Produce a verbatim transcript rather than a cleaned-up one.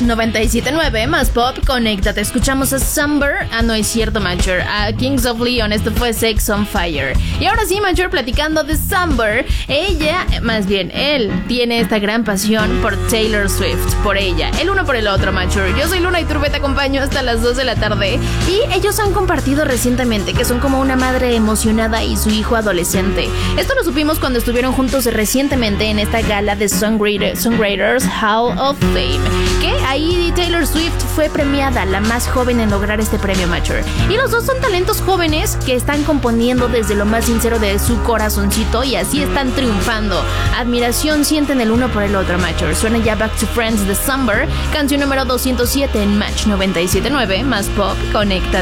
noventa y siete punto nueve, más pop, conéctate. Escuchamos a Summer, ah no es cierto, Mancher, a Kings of Leon, esto fue Sex on Fire. Y ahora sí, Mancher, platicando de Summer, ella, más bien, él tiene esta gran pasión por Taylor Swift, por ella, el uno por el otro, Mancher. Yo soy Luna y Turbe, te acompaño hasta las dos de la tarde. Y ellos han compartido recientemente que son como una madre emocionada y su hijo adolescente. Esto lo supimos cuando estuvieron juntos recientemente en esta gala de Songwriter, Songwriters Hall of Fame, que ahí Taylor Swift fue premiada, la más joven en lograr este premio, Mature. Y los dos son talentos jóvenes que están componiendo desde lo más sincero de su corazoncito y así están triunfando. Admiración sienten el uno por el otro, Mature. Suena ya Back to Friends de Summer, canción número doscientos siete en Match noventa y siete punto nueve, más pop, conecta.